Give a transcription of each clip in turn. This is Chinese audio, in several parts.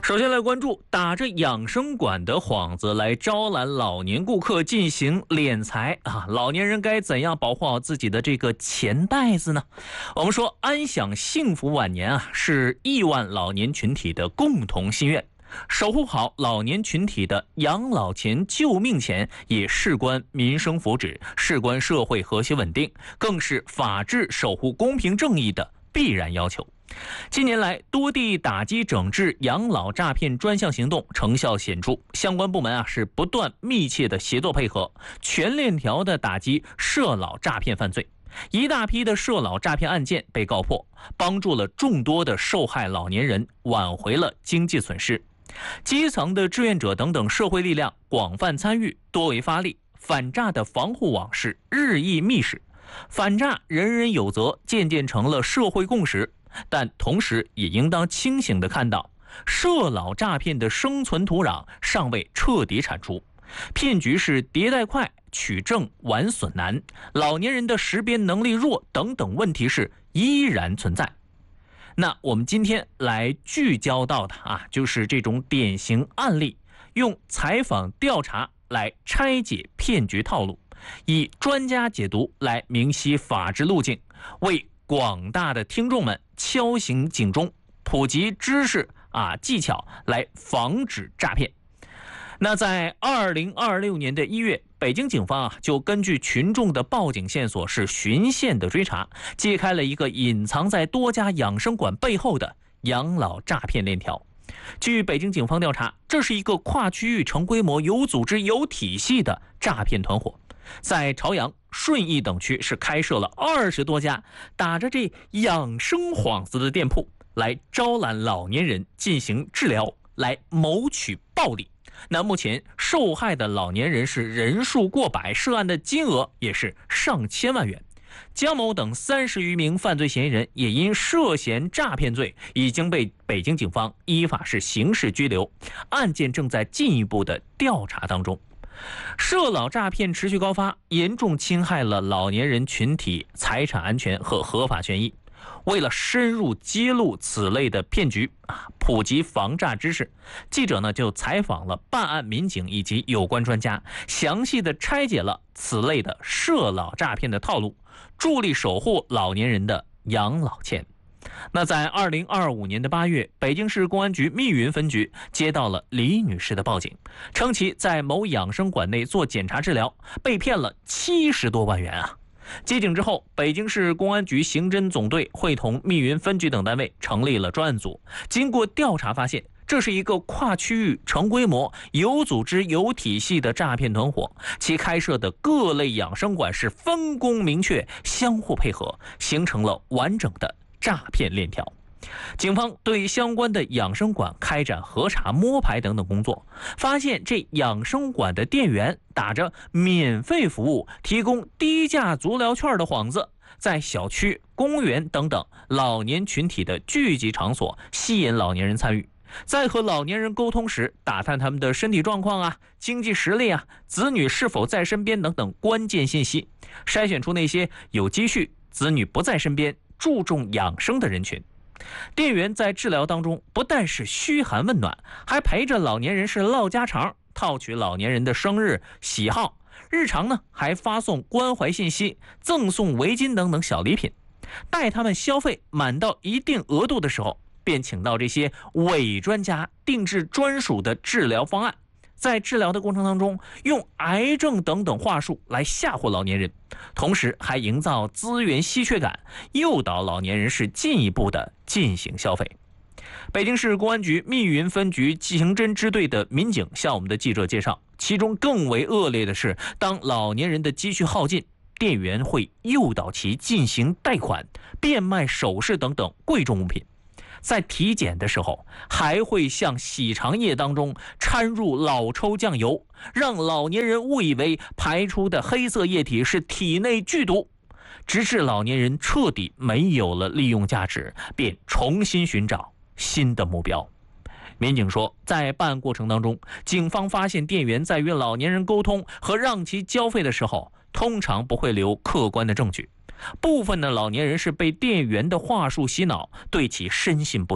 首先来关注打着养生馆的幌子来招揽老年顾客进行敛财啊，老年人该怎样保护好自己的这个钱袋子呢？我们说安享幸福晚年啊，是亿万老年群体的共同心愿。守护好老年群体的养老钱、救命钱，也事关民生福祉，事关社会和谐稳定，更是法治守护公平正义的必然要求。近年来，多地打击整治养老诈骗专项行动成效显著，相关部门是不断密切的协作配合，全链条的打击涉老诈骗犯罪。一大批的涉老诈骗案件被告破，帮助了众多的受害老年人挽回了经济损失。基层的志愿者等等社会力量广泛参与，多为发力，反诈的防护网是日益密实。反诈人人有责，渐渐成了社会共识。但同时也应当清醒地看到，涉老诈骗的生存土壤尚未彻底铲除，骗局是迭代快，取证挽损难，老年人的识别能力弱等等问题是依然存在。那我们今天来聚焦到的就是这种典型案例，用采访调查来拆解骗局套路，以专家解读来明晰法治路径，为广大的听众们敲醒警钟，普及知识技巧来防止诈骗。那在2026年的1月，北京警方就根据群众的报警线索，是循线的追查，揭开了一个隐藏在多家养生馆背后的养老诈骗链条。据北京警方调查，这是一个跨区域、成规模、有组织、有体系的诈骗团伙。在朝阳、顺义等区是开设了20多家打着这养生幌子的店铺，来招揽老年人进行治疗，来谋取暴利。那目前受害的老年人是人数过百，涉案的金额也是上千万元。江某等30余名犯罪嫌疑人也因涉嫌诈骗罪已经被北京警方依法是刑事拘留，案件正在进一步的调查当中。涉老诈骗持续高发，严重侵害了老年人群体财产安全和合法权益。为了深入揭露此类的骗局普及防诈知识，记者就采访了办案民警以及有关专家，详细的拆解了此类的涉老诈骗的套路，助力守护老年人的养老钱。那在2025年的8月，北京市公安局密云分局接到了李女士的报警，称其在某养生馆内做检查治疗，被骗了70多万元接警之后，北京市公安局刑侦总队会同密云分局等单位成立了专案组。经过调查发现，这是一个跨区域、成规模、有组织、有体系的诈骗团伙，其开设的各类养生馆是分工明确，相互配合，形成了完整的诈骗链条。警方对相关的养生馆开展核查、摸排等等工作，发现这养生馆的店员打着免费服务、提供低价足疗券的幌子，在小区、公园等等老年群体的聚集场所吸引老年人参与。在和老年人沟通时，打探他们的身体状况经济实力子女是否在身边等等关键信息，筛选出那些有积蓄、子女不在身边、注重养生的人群。店员在治疗当中不但是嘘寒问暖，还陪着老年人是唠家常，套取老年人的生日喜好，日常还发送关怀信息，赠送围巾等等小礼品。待他们消费满到一定额度的时候，便请到这些伪专家定制专属的治疗方案，在治疗的过程当中用癌症等等话术来吓唬老年人，同时还营造资源稀缺感，诱导老年人是进一步的进行消费。北京市公安局密云分局刑侦支队的民警向我们的记者介绍，其中更为恶劣的是，当老年人的积蓄耗尽，店员会诱导其进行贷款、变卖首饰等等贵重物品。在体检的时候，还会向洗肠液当中掺入老抽酱油，让老年人误以为排出的黑色液体是体内剧毒，直至老年人彻底没有了利用价值，便重新寻找新的目标。民警说，在办案过程当中，警方发现店员在与老年人沟通和让其交费的时候，通常不会留客观的证据。部分的老年人是被店员的话术洗脑，对其深信不疑，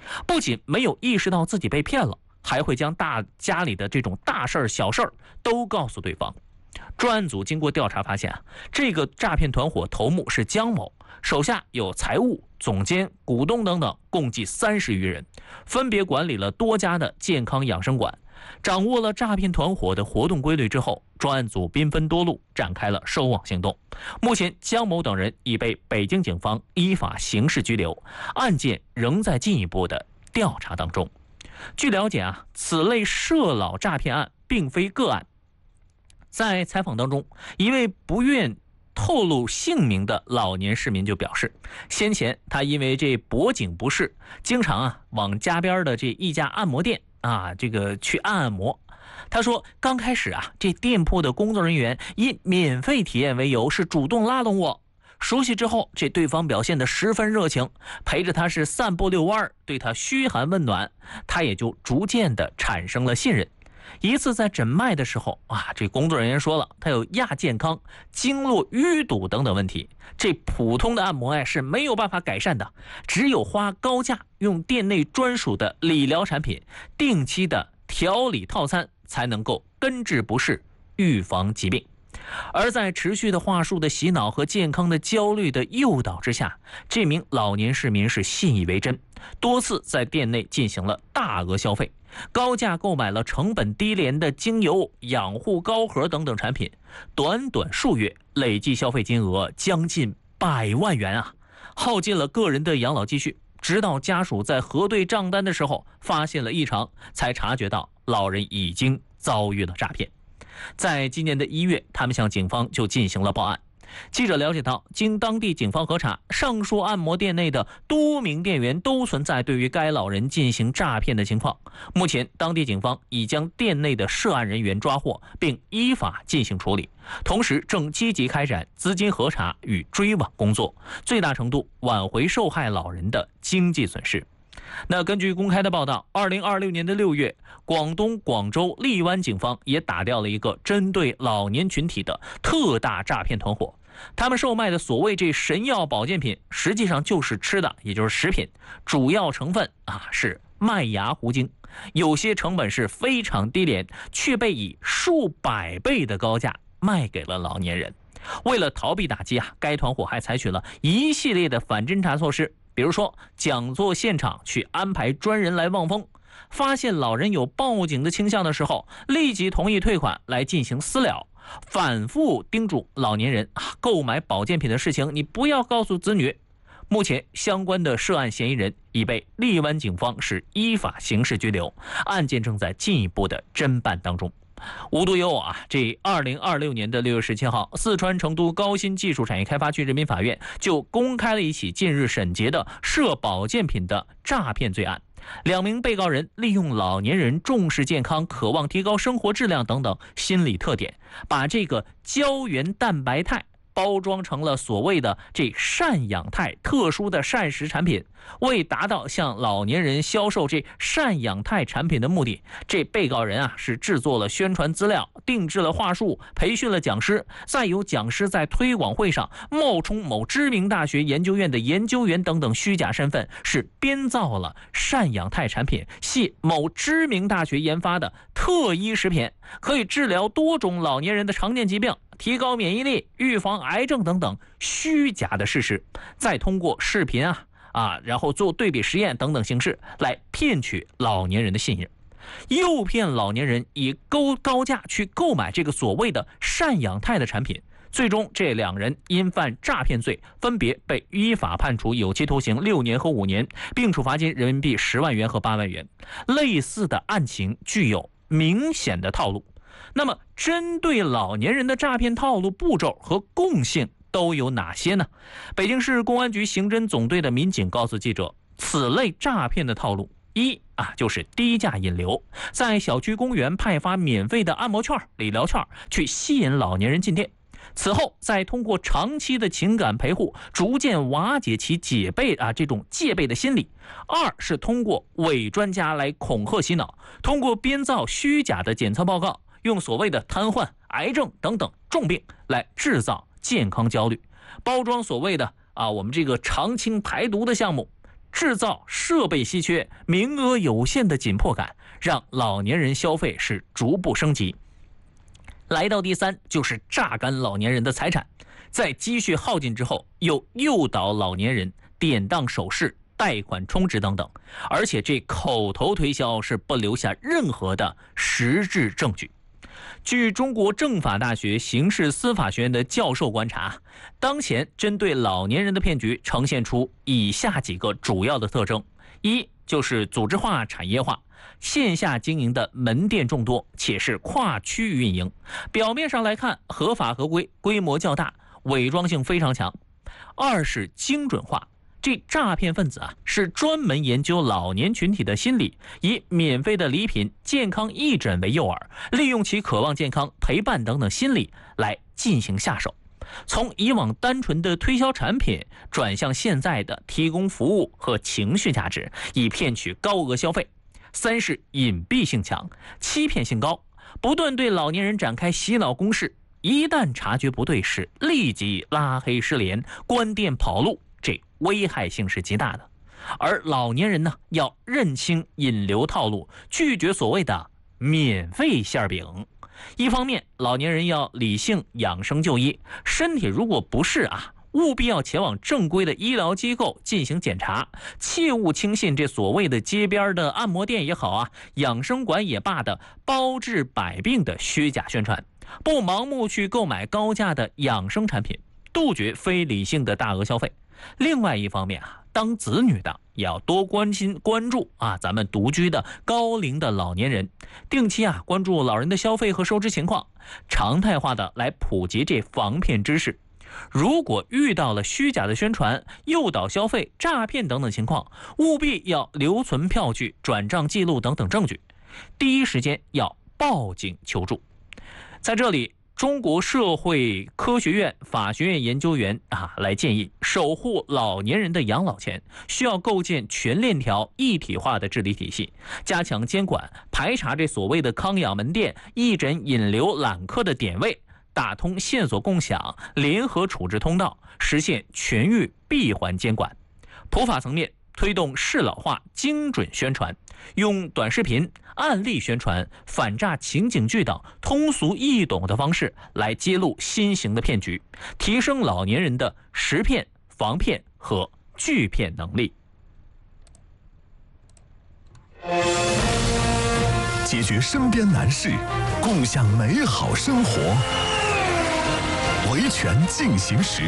不仅没有意识到自己被骗了，还会将家里的这种大事儿、小事儿都告诉对方。专案组经过调查发现，这个诈骗团伙头目是姜某，手下有财务、总监、股东等等，共计30余人，分别管理了多家的健康养生馆。掌握了诈骗团伙的活动规律之后，专案组兵分多路，展开了收网行动。目前，姜某等人已被北京警方依法刑事拘留，案件仍在进一步的调查当中。据了解此类涉老诈骗案并非个案。在采访当中，一位不愿透露姓名的老年市民就表示，先前他因为这脖颈不适，经常往家边的这一家按摩店去按摩。他说，刚开始这店铺的工作人员以免费体验为由，是主动拉拢我。熟悉之后，这对方表现得十分热情，陪着他是散步遛弯，对他嘘寒问暖，他也就逐渐的产生了信任。一次在诊脉的时候这工作人员说了，他有亚健康、经络淤堵等等问题，这普通的按摩是没有办法改善的，只有花高价用店内专属的理疗产品、定期的调理套餐，才能够根治不适，预防疾病。而在持续的话术的洗脑和健康的焦虑的诱导之下，这名老年市民是信以为真，多次在店内进行了大额消费，高价购买了成本低廉的精油、养护膏盒等等产品，短短数月累计消费金额将近100万元耗尽了个人的养老积蓄。直到家属在核对账单的时候发现了异常，才察觉到老人已经遭遇了诈骗。在今年的1月，他们向警方就进行了报案。记者了解到，经当地警方核查，上述按摩店内的多名店员都存在对于该老人进行诈骗的情况。目前，当地警方已将店内的涉案人员抓获，并依法进行处理，同时正积极开展资金核查与追网工作，最大程度挽回受害老人的经济损失。那根据公开的报道，2026年的6月，广东广州荔湾警方也打掉了一个针对老年群体的特大诈骗团伙。他们售卖的所谓这神药保健品，实际上就是吃的，也就是食品，主要成分是麦芽糊精，有些成本是非常低廉，却被以数百倍的高价卖给了老年人。为了逃避打击该团伙还采取了一系列的反侦查措施，比如说讲座现场去安排专人来望风，发现老人有报警的倾向的时候，立即同意退款来进行私了，反复叮嘱老年人购买保健品的事情你不要告诉子女。目前相关的涉案嫌疑人已被荔湾警方是依法刑事拘留，案件正在进一步的侦办当中。无独有偶这2026年的6月17号，四川成都高新技术产业开发区人民法院就公开了一起近日审结的涉保健品的诈骗罪案。2名被告人利用老年人重视健康、渴望提高生活质量等等心理特点，把这个胶原蛋白肽包装成了所谓的这赡养肽特殊的膳食产品。为达到向老年人销售这赡养肽产品的目的，这被告人是制作了宣传资料，定制了话术，培训了讲师，再由讲师在推广会上冒充某知名大学研究院的研究员等等虚假身份，是编造了赡养肽产品系某知名大学研发的特医食品，可以治疗多种老年人的常见疾病，提高免疫力，预防癌症等等虚假的事实，再通过视频然后做对比实验等等形式来骗取老年人的信任，诱骗老年人以高价去购买这个所谓的赡养肽的产品。最终这2人因犯诈骗罪，分别被依法判处有期徒刑6年和5年，并处罚金人民币10万元和8万元。类似的案情具有明显的套路。那么针对老年人的诈骗套路步骤和共性都有哪些呢？北京市公安局刑侦总队的民警告诉记者，此类诈骗的套路就是低价引流，在小区公园派发免费的按摩券、理疗券，去吸引老年人进店。此后再通过长期的情感陪护，逐渐瓦解其这种戒备的心理。2是通过伪专家来恐吓洗脑，通过编造虚假的检测报告，用所谓的瘫痪、癌症等等重病来制造健康焦虑，包装所谓的我们这个长青排毒的项目， 制造设备稀缺、名额有限的紧迫感，让老年人消费是逐步升级。来到第3，就是榨干老年人的财产，在积蓄耗尽之后，又诱导老年人典当首饰、贷款充值等等，而且这口头推销是不留下任何的实质证据。据中国政法大学刑事司法学院的教授观察，当前针对老年人的骗局呈现出以下几个主要的特征：一就是组织化、产业化，线下经营的门店众多，且是跨区域运营，表面上来看合法合规，规模较大，伪装性非常强。二是精准化，这诈骗分子是专门研究老年群体的心理，以免费的礼品、健康义诊为诱饵，利用其渴望健康、陪伴等等心理来进行下手。从以往单纯的推销产品，转向现在的提供服务和情绪价值，以骗取高额消费。三是隐蔽性强，欺骗性高，不断对老年人展开洗脑攻势，一旦察觉不对时，立即拉黑失联、关店跑路，这危害性是极大的。而老年人呢，要认清引流套路，拒绝所谓的免费馅饼。一方面，老年人要理性养生就医，身体如果不适务必要前往正规的医疗机构进行检查，切勿轻信这所谓的街边的按摩店也好养生馆也罢的包治百病的虚假宣传，不盲目去购买高价的养生产品，杜绝非理性的大额消费。另外一方面当子女的也要多关注咱们独居的高龄的老年人，定期关注老人的消费和收支情况，常态化的来普及这防骗知识。如果遇到了虚假的宣传、诱导消费、诈骗等等情况，务必要留存票据、转账记录等等证据，第一时间要报警求助。在这里，中国社会科学院法学院研究员来建议，守护老年人的养老钱，需要构建全链条一体化的治理体系，加强监管，排查这所谓的康养门店、义诊引流揽客的点位，打通线索共享、联合处置通道，实现全域闭环监管。普法层面，推动适老化精准宣传，用短视频、案例宣传、反诈情景剧等通俗易懂的方式来揭露新型的骗局，提升老年人的识骗、防骗和拒骗能力。 解决身边难事，共享美好生活。维权进行时。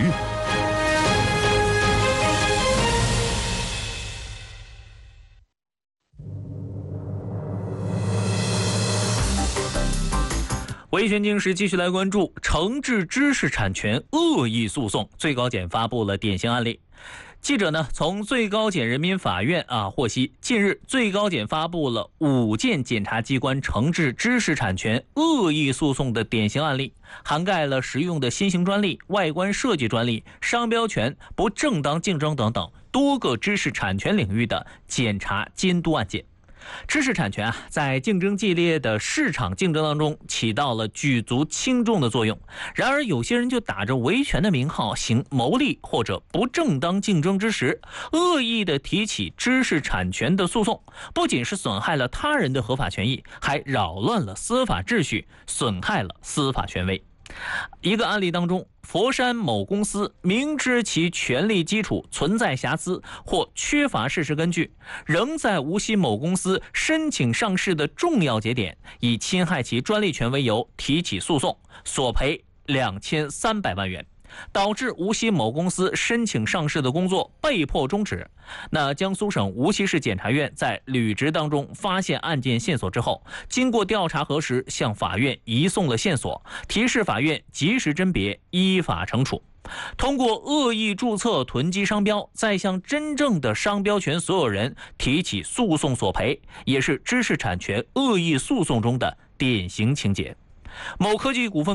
维权经时继续来关注惩治知识产权恶意诉讼，最高检发布了典型案例。记者呢从最高检人民法院获悉，近日最高检发布了5件检察机关惩治知识产权恶意诉讼的典型案例，涵盖了实用的新型专利、外观设计专利、商标权、不正当竞争等等多个知识产权领域的检察监督案件。知识产权在竞争激烈的市场竞争当中起到了举足轻重的作用。然而有些人就打着维权的名号行牟利或者不正当竞争之实，恶意的提起知识产权的诉讼，不仅是损害了他人的合法权益，还扰乱了司法秩序，损害了司法权威。一个案例当中，佛山某公司明知其权利基础存在瑕疵或缺乏事实根据，仍在无锡某公司申请上市的重要节点，以侵害其专利权为由提起诉讼，索赔2300万元，导致无锡某公司申请上市的工作被迫终止。那江苏省无锡市检察院在履职当中发现案件线索之后，经过调查核实，向法院移送了线索，提示法院及时甄别，依法惩处。通过恶意注册囤积商标，再向真正的商标权所有人提起诉讼索赔，也是知识产权恶意诉讼中的典型情节。某科技股份